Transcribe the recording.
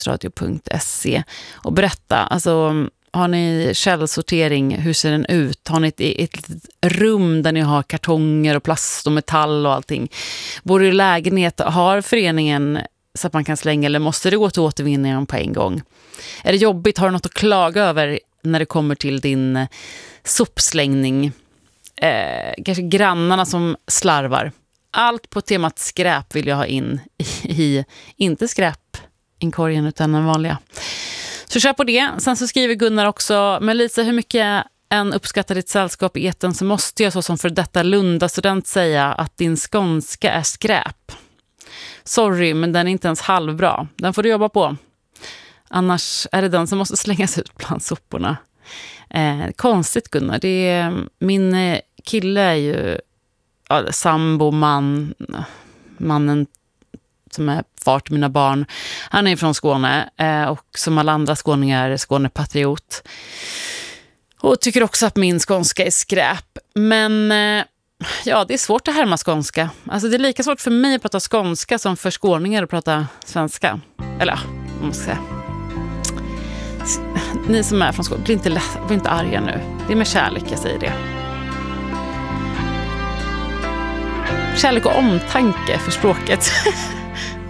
radio.se och berätta. Alltså, har ni källsortering? Hur ser den ut? Har ni ett rum där ni har kartonger och plast och metall och allting? Bor du i lägenhet? Har föreningen så att man kan slänga, eller måste det gå till återvinningen på en gång? Är det jobbigt? Har du något att klaga över när det kommer till din sopslängning? Kanske grannarna som slarvar. Allt på temat skräp vill jag ha in i inte skräpinkorgen utan den vanliga. Så kör på det. Sen så skriver Gunnar också: men Lisa, hur mycket än uppskattar ditt sällskap i eten så måste jag så som för detta Lunda-student säga att din skånska är skräp. Sorry, men den är inte ens halvbra. Den får du jobba på. Annars är det den som måste slängas ut bland soporna. Konstigt, Gunnar. Det är, min kille är ju sambo, mannen som är far till mina barn. Han är från Skåne och som alla andra skåningar Skånepatriot. Och tycker också att min skånska är skräp. Men ja, det är svårt att härma skånska. Alltså det är lika svårt för mig att prata skånska som för skåningar att prata svenska. Eller jag måste säga. Ni som är från Skåne, bli inte arga nu. Det är med kärlek jag säger det. Kärlek och omtanke för språket.